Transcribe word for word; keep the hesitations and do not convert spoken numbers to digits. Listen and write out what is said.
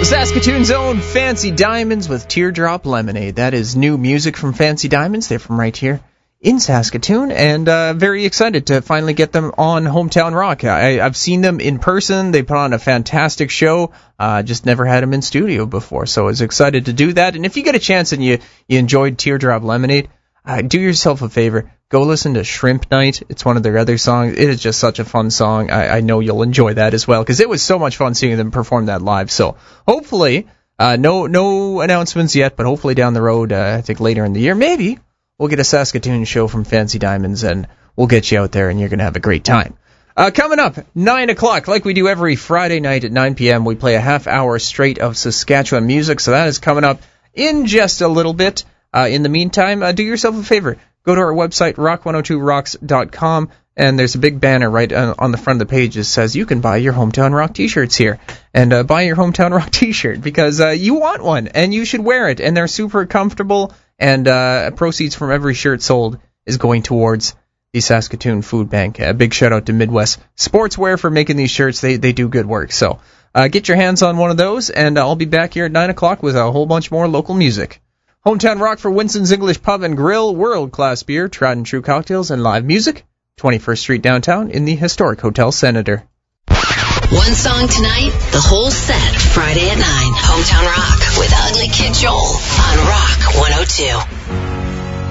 Saskatoon's own Fancy Diamonds with Teardrop Lemonade. That is new music from Fancy Diamonds. They're from right here in Saskatoon, and uh, very excited to finally get them on Hometown Rock. I, I've seen them in person. They put on a fantastic show. Uh, just never had them in studio before, so I was excited to do that. And if you get a chance and you, you enjoyed Teardrop Lemonade, uh, do yourself a favor. Go listen to Shrimp Night. It's one of their other songs. It is just such a fun song. I, I know you'll enjoy that as well, because it was so much fun seeing them perform that live. So hopefully, uh, no no announcements yet, but hopefully down the road, uh, I think later in the year, maybe we'll get a Saskatoon show from Fancy Diamonds, and we'll get you out there, and you're going to have a great time. Uh, coming up, nine o'clock, like we do every Friday night at nine p.m., we play a half hour straight of Saskatchewan music, so that is coming up in just a little bit. Uh, in the meantime, uh, do yourself a favor. Go to our website, rock one oh two rocks dot com, and there's a big banner right on the front of the page that says you can buy your Hometown Rock t-shirts here. And uh, buy your Hometown Rock t-shirt, because uh, you want one, and you should wear it. And they're super comfortable, and uh, proceeds from every shirt sold is going towards the Saskatoon Food Bank. A big shout out to Midwest Sportswear for making these shirts. They they do good work. So uh, get your hands on one of those, and I'll be back here at nine o'clock with a whole bunch more local music. Hometown Rock for Winston's English Pub and Grill, world-class beer, tried and true cocktails, and live music. twenty-first Street downtown in the historic Hotel Senator. One song tonight, the whole set Friday at nine. Hometown Rock with Ugly Kid Joel on Rock one oh two.